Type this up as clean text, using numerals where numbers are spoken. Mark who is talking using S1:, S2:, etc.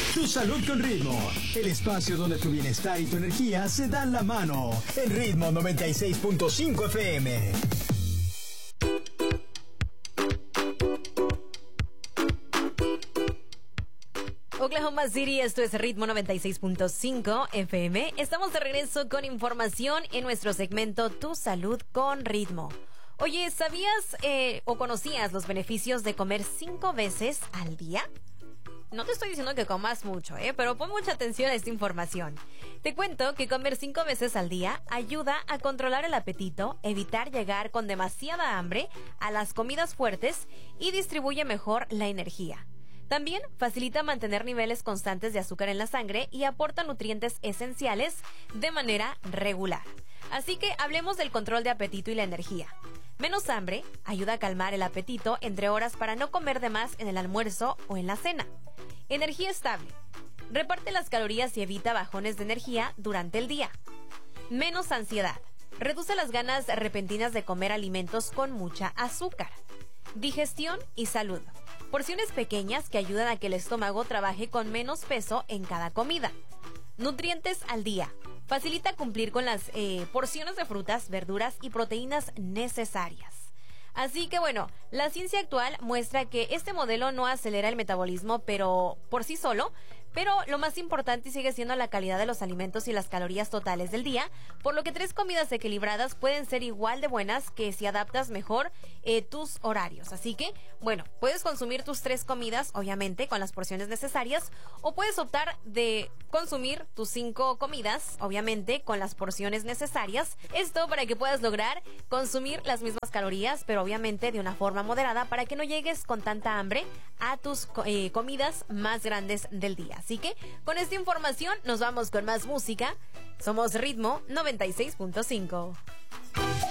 S1: Tu salud con ritmo. El espacio donde tu bienestar y tu energía se dan la mano. En Ritmo 96.5 FM.
S2: Oklahoma City, esto es Ritmo 96.5 FM. Estamos de regreso con información en nuestro segmento Tu Salud con Ritmo. Oye, ¿sabías o conocías los beneficios de comer 5 veces al día? No te estoy diciendo que comas mucho, pero pon mucha atención a esta información. Te cuento que comer 5 veces al día ayuda a controlar el apetito, evitar llegar con demasiada hambre a las comidas fuertes y distribuye mejor la energía. También facilita mantener niveles constantes de azúcar en la sangre y aporta nutrientes esenciales de manera regular. Así que hablemos del control de apetito y la energía. Menos hambre ayuda a calmar el apetito entre horas para no comer de más en el almuerzo o en la cena. Energía estable. Reparte las calorías y evita bajones de energía durante el día. Menos ansiedad. Reduce las ganas repentinas de comer alimentos con mucha azúcar. Digestión y salud. Porciones pequeñas que ayudan a que el estómago trabaje con menos peso en cada comida. Nutrientes al día. Facilita cumplir con las porciones de frutas, verduras y proteínas necesarias. Así que bueno, la ciencia actual muestra que este modelo no acelera el metabolismo por sí solo, pero lo más importante sigue siendo la calidad de los alimentos y las calorías totales del día, por lo que 3 comidas equilibradas pueden ser igual de buenas que si adaptas mejor tus horarios. Así que, bueno, puedes consumir tus 3 comidas, obviamente, con las porciones necesarias, o puedes optar de consumir tus 5 comidas, obviamente, con las porciones necesarias. Esto para que puedas lograr consumir las mismas calorías, pero obviamente de una forma moderada para que no llegues con tanta hambre a tus comidas más grandes del día. Así que con esta información nos vamos con más música. Somos Ritmo 96.5.